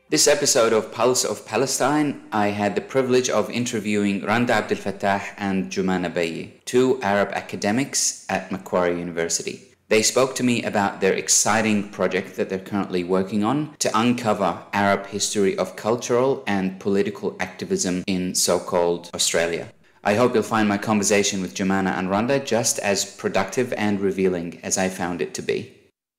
This episode of Pulse of Palestine, I had the privilege of interviewing Randa Abdel Fattah and Jumana Bayi, two Arab academics at Macquarie University. They spoke to me about their exciting project that they're currently working on to uncover Arab history of cultural and political activism in so-called Australia. I hope you'll find my conversation with Jumana and Randa just as productive and revealing as I found it to be.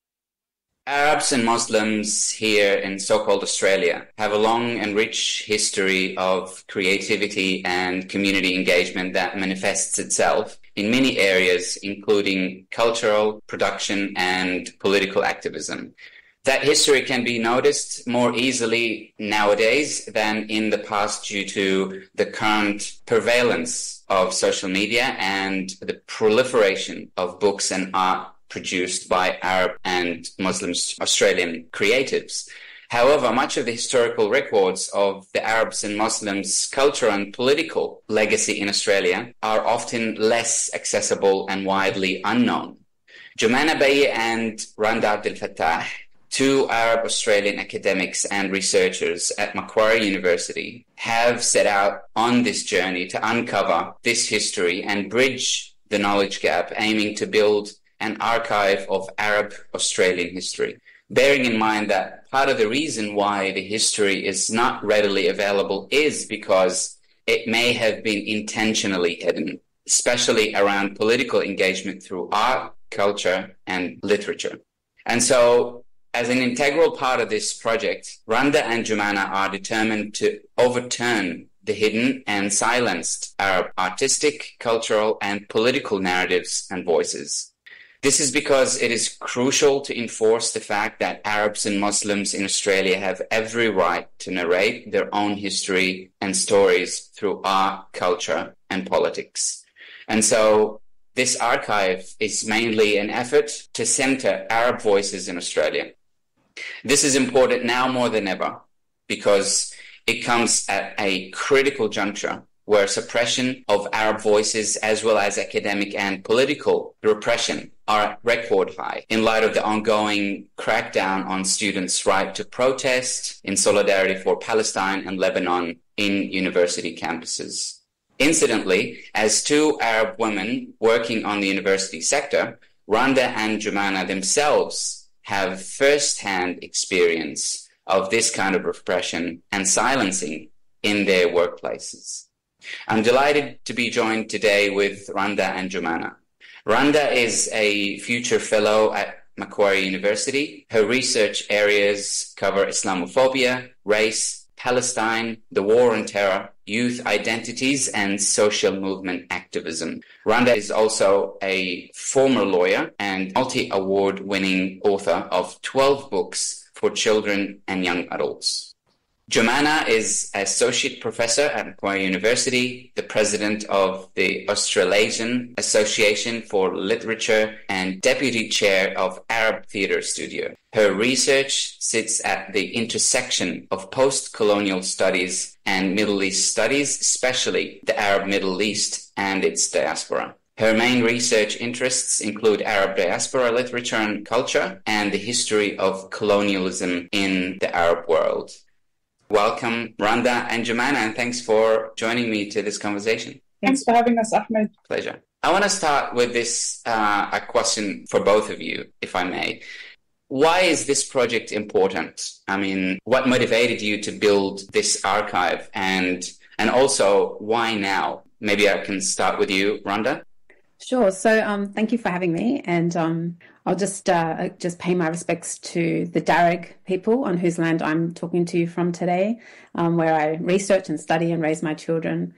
Arabs and Muslims here in so-called Australia have a long and rich history of creativity and community engagement that manifests itself in many areas, including cultural, production, and political activism. That history can be noticed more easily nowadays than in the past due to the current prevalence of social media and the proliferation of books and art produced by Arab and Muslim Australian creatives. However, much of the historical records of the Arabs and Muslims' cultural and political legacy in Australia are often less accessible and widely unknown. Jumana Bayi and Randa Abdel Fattah, two Arab Australian academics and researchers at Macquarie University, have set out on this journey to uncover this history and bridge the knowledge gap, aiming to build an archive of Arab Australian history, bearing in mind that part of the reason why the history is not readily available is because it may have been intentionally hidden, especially around political engagement through art, culture, and literature. And so, as an integral part of this project, Randa and Jumana are determined to overturn the hidden and silenced Arab artistic, cultural, and political narratives and voices. This is because it is crucial to enforce the fact that Arabs and Muslims in Australia have every right to narrate their own history and stories through art, culture, and politics. And so this archive is mainly an effort to center Arab voices in Australia. This is important now more than ever because it comes at a critical juncture where suppression of Arab voices as well as academic and political repression are at record high in light of the ongoing crackdown on students' right to protest in solidarity for Palestine and Lebanon in university campuses. Incidentally, as two Arab women working on the university sector, Randa and Jumana themselves have first-hand experience of this kind of repression and silencing in their workplaces. I'm delighted to be joined today with Randa and Jumana. Randa is a future fellow at Macquarie University. Her research areas cover Islamophobia, race, Palestine, the war on terror, youth identities, and social movement activism. Randa is also a former lawyer and multi-award winning author of 12 books for children and young adults. Jumana is Associate Professor at Macquarie University, the President of the Australasian Association for Literature, and Deputy Chair of Arab Theatre Studio. Her research sits at the intersection of post-colonial studies and Middle East studies, especially the Arab Middle East and its diaspora. Her main research interests include Arab diaspora literature and culture and the history of colonialism in the Arab world. Welcome, Randa and Jumana, and thanks for joining me to this conversation. Thanks for having us, Ahmed. Pleasure. I want to start with this a question for both of you, if I may. Why is this project important? I mean, what motivated you to build this archive, and also why now? Maybe I can start with you, Randa. Sure. So thank you for having me, and I'll just pay my respects to the Darug people on whose land I'm talking to you from today, where I research and study and raise my children.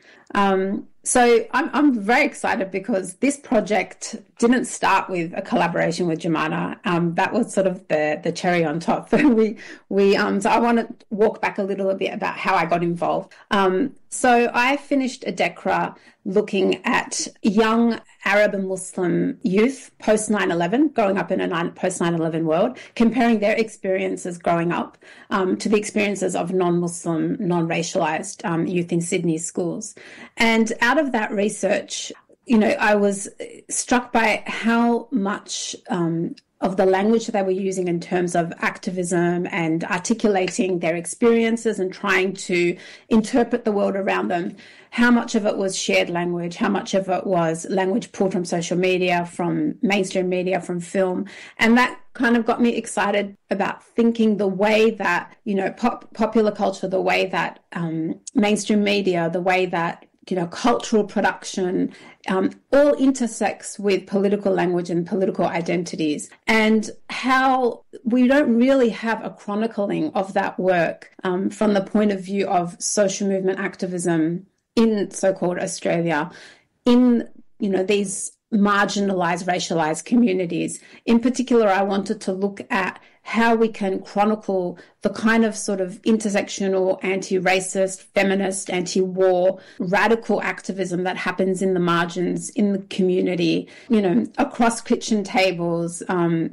So I'm very excited because this project didn't start with a collaboration with Jumana. That was sort of the cherry on top. So I want to walk back a little bit about how I got involved. So I finished a DECRA looking at young Arab and Muslim youth post 9/11, growing up in a post 9/11 world, comparing their experiences growing up to the experiences of non-Muslim, non-racialized youth in Sydney schools. And out of that research, I was struck by how much of the language that they were using in terms of activism and articulating their experiences and trying to interpret the world around them, how much of it was shared language, how much of it was language pulled from social media, from mainstream media, from film. And that kind of got me excited about thinking the way that, popular culture, the way that mainstream media, the way that cultural production, all intersects with political language and political identities, and how we don't really have a chronicling of that work from the point of view of social movement activism in so-called Australia, in, these marginalized, racialized communities. In particular, I wanted to look at how we can chronicle the kind of sort of intersectional, anti-racist, feminist, anti-war, radical activism that happens in the margins, in the community, across kitchen tables,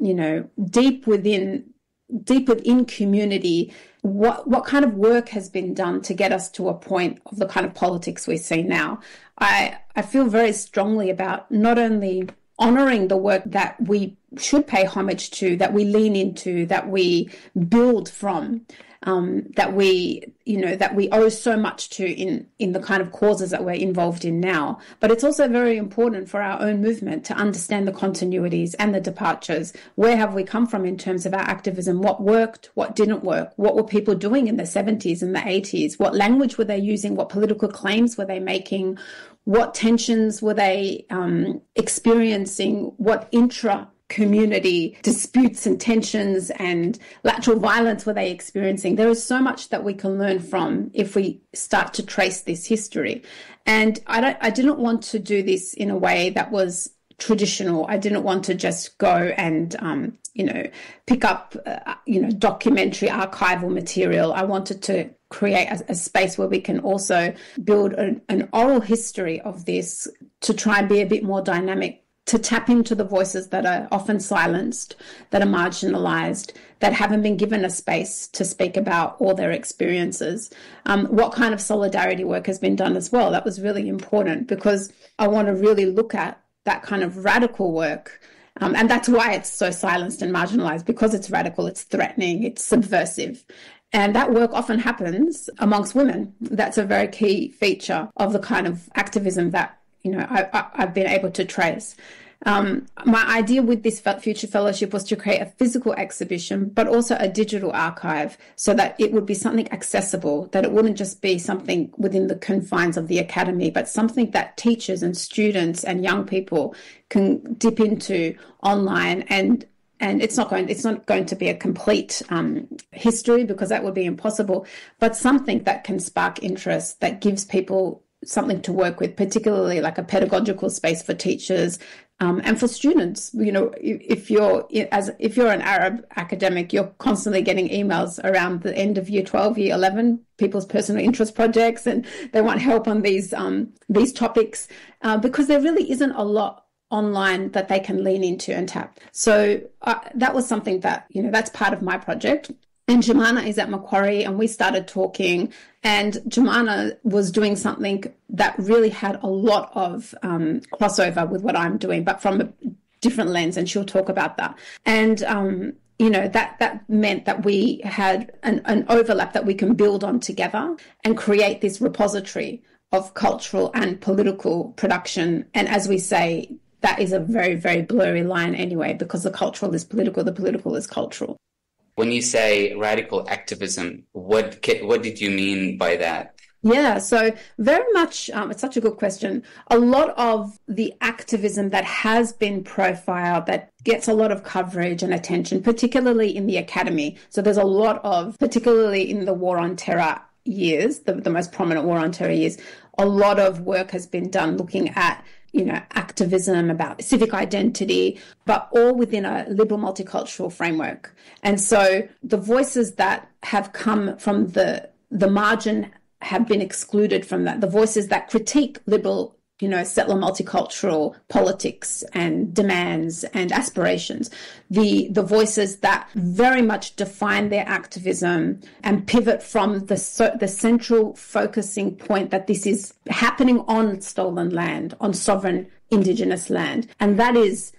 deep within community. What kind of work has been done to get us to a point of the kind of politics we see now? I feel very strongly about not only honouring the work that we should pay homage to, that we lean into, that we build from, that we owe so much to in the kind of causes that we're involved in now. But it's also very important for our own movement to understand the continuities and the departures. Where have we come from in terms of our activism? What worked? What didn't work? What were people doing in the 70s and the 80s? What language were they using? What political claims were they making? What tensions were they experiencing? What intra-community disputes and tensions and lateral violence were they experiencing? There is so much that we can learn from if we start to trace this history. And I didn't want to do this in a way that was traditional. I didn't want to just go and, pick up, documentary archival material. I wanted to create a space where we can also build an oral history of this to try and be a bit more dynamic, to tap into the voices that are often silenced, that are marginalized, that haven't been given a space to speak about all their experiences. What kind of solidarity work has been done as well? That was really important because I want to really look at that kind of radical work. And that's why it's so silenced and marginalized, because it's radical, it's threatening, it's subversive. And that work often happens amongst women. That's a very key feature of the kind of activism that, I've been able to trace. My idea with this future fellowship was to create a physical exhibition, but also a digital archive, so that it would be something accessible, that it wouldn't just be something within the confines of the academy, but something that teachers and students and young people can dip into online. And it's not going to be a complete history, because that would be impossible, but something that can spark interest, that gives people something to work with, particularly like a pedagogical space for teachers and for students. If you're an Arab academic, you're constantly getting emails around the end of year 12, year 11, people's personal interest projects, and they want help on these topics because there really isn't a lot online that they can lean into and tap. So that was something that, that's part of my project. And Jumana is at Macquarie, and we started talking, and Jumana was doing something that really had a lot of crossover with what I'm doing, but from a different lens, and she'll talk about that. And, that meant that we had an overlap that we can build on together and create this repository of cultural and political production. And as we say, that is a very, very blurry line anyway, because the cultural is political, the political is cultural. When you say radical activism, what did you mean by that? Yeah, so very much, it's such a good question. A lot of the activism that has been profiled, that gets a lot of coverage and attention, particularly in the academy. So there's a lot of, particularly in the War on Terror years, the most prominent War on Terror years, a lot of work has been done looking at activism, about civic identity, but all within a liberal multicultural framework. And so the voices that have come from the margin have been excluded from that. The voices that critique liberal, settler multicultural politics and demands and aspirations, the voices that very much define their activism and pivot from the central focusing point that this is happening on stolen land, on sovereign Indigenous land. And that is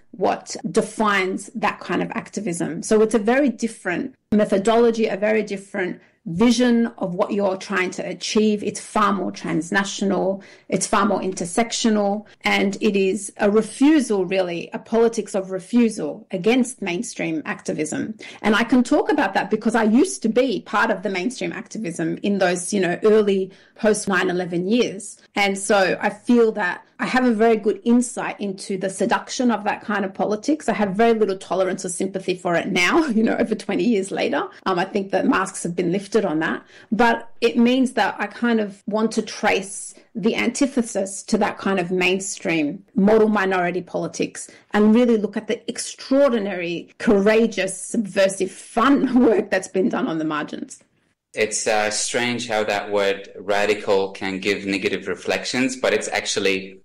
what defines that kind of activism. So it's a very different methodology, a very different vision of what you're trying to achieve. It's far more transnational, it's far more intersectional, and it is a refusal, really, a politics of refusal against mainstream activism. And I can talk about that because I used to be part of the mainstream activism in those, early post 9/11 years. And so I feel that I have a very good insight into the seduction of that kind of politics. I have very little tolerance or sympathy for it now, over 20 years later. I think that masks have been lifted on that. But it means that I kind of want to trace the antithesis to that kind of mainstream model minority politics and really look at the extraordinary, courageous, subversive, fun work that's been done on the margins. It's strange how that word radical can give negative reflections, but it's actually,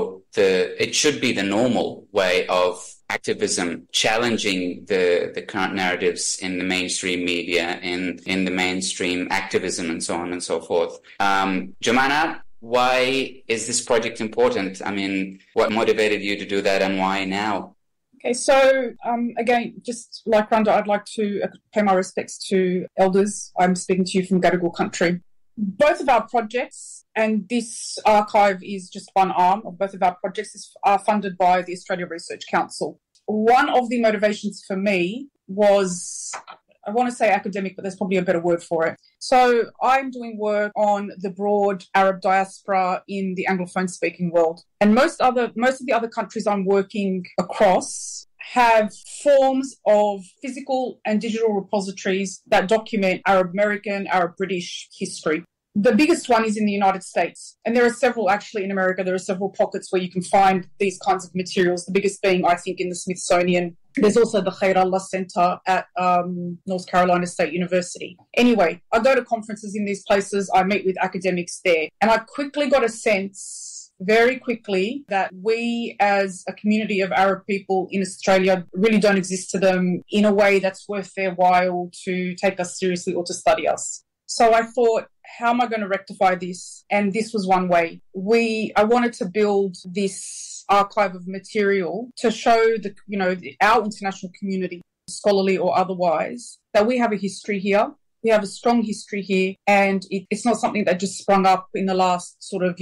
it should be the normal way of activism, challenging the current narratives in the mainstream media, in the mainstream activism, and so on and so forth. Jumana, why is this project important? I mean, what motivated you to do that, and why now? Okay, so again, just like Randa, I'd like to pay my respects to elders. I'm speaking to you from Gadigal country. Both of our projects, and this archive is just one arm of both of our projects, are funded by the Australia Research Council. One of the motivations for me was, I want to say academic, but there's probably a better word for it. So I'm doing work on the broad Arab diaspora in the Anglophone speaking world. And most of the other countries I'm working across have forms of physical and digital repositories that document Arab American, Arab British history. The biggest one is in the United States. And there are several actually in America. There are several pockets where you can find these kinds of materials. The biggest being, I think, in the Smithsonian. There's also the Khair Allah Center at North Carolina State University. Anyway, I go to conferences in these places. I meet with academics there. And I quickly got a sense, very quickly, that we as a community of Arab people in Australia really don't exist to them in a way that's worth their while to take us seriously or to study us. So I thought, how am I going to rectify this? And this was one way. I wanted to build this archive of material to show our international community, scholarly or otherwise, that we have a history here. We have a strong history here, and it's not something that just sprung up in the last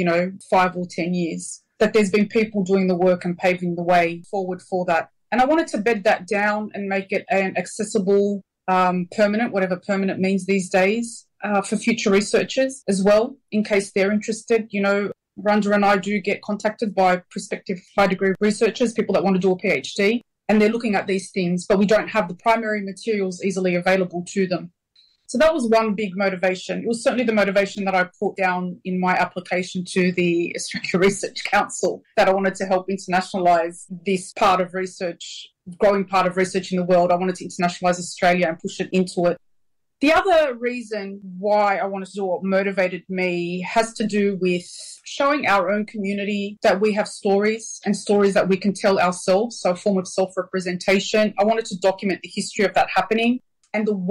5 or 10 years, that there's been people doing the work and paving the way forward for that. And I wanted to bed that down and make it an accessible, permanent, whatever permanent means these days, for future researchers as well, in case they're interested. Randa and I do get contacted by prospective high degree researchers, people that want to do a PhD, and they're looking at these things, but we don't have the primary materials easily available to them. So that was one big motivation. It was certainly the motivation that I put down in my application to the Australia Research Council, that I wanted to help internationalise this part of research, growing part of research in the world. I wanted to internationalise Australia and push it into it. The other reason why I wanted to do what motivated me has to do with showing our own community that we have stories, and stories that we can tell ourselves, so a form of self-representation. I wanted to document the history of that happening and the